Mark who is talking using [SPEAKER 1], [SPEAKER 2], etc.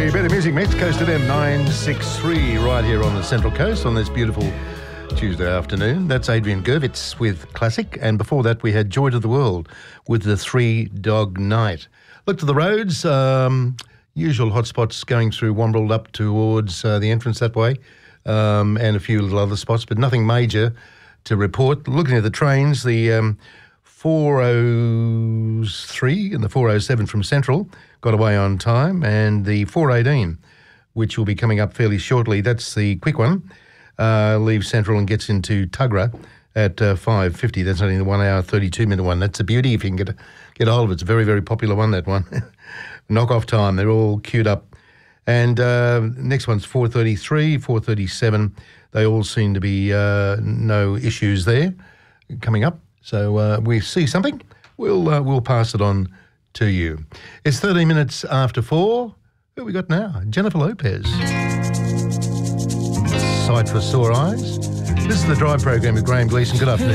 [SPEAKER 1] a bit of music mix, Coast FM 963 right here on the Central Coast on this beautiful Tuesday afternoon. That's Adrian Gervitz with Classic, and before that we had Joy to the World with the Three Dog Night. Look to the roads, usual hotspots going through Womble up towards the entrance that way, and a few little other spots, but nothing major to report. Looking at the trains, the 403 and the 407 from Central got away on time, and the 418, which will be coming up fairly shortly, that's the quick one, leaves Central and gets into Tuggerah at 5:50. That's only the 1 hour, 32-minute one. That's a beauty if you can get hold of it. It's a very, very popular one, that one. Knock-off time. They're all queued up. And next one's 4:33, 4:37. They all seem to be no issues there coming up. So we see something, we'll pass it on to you. It's 13 minutes after 4. Who have we got now? Jennifer Lopez. Sight for Sore Eyes. This is the Drive program with Graham Gleeson. Good afternoon.